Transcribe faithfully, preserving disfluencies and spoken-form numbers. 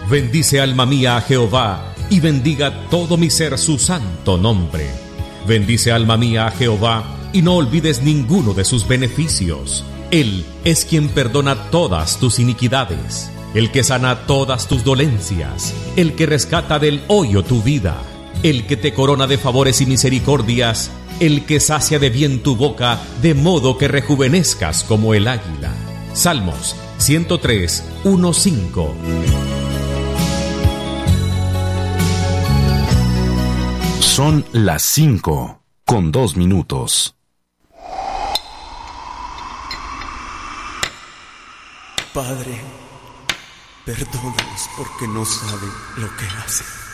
Bendice alma mía a Jehová, y bendiga todo mi ser su santo nombre. Bendice alma mía a Jehová, y no olvides ninguno de sus beneficios. Él es quien perdona todas tus iniquidades, el que sana todas tus dolencias, el que rescata del hoyo tu vida, el que te corona de favores y misericordias, el que sacia de bien tu boca, de modo que rejuvenezcas como el águila. Salmos ciento tres, uno, cinco. Son las cinco, con dos minutos. Padre, perdónalos porque no saben lo que hacen.